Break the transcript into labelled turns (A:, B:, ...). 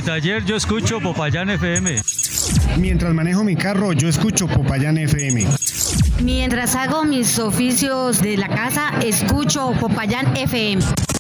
A: taller yo escucho Popayán FM.
B: Mientras manejo mi carro, yo escucho Popayán FM.
C: Mientras hago mis oficios de la casa, escucho Popayán FM.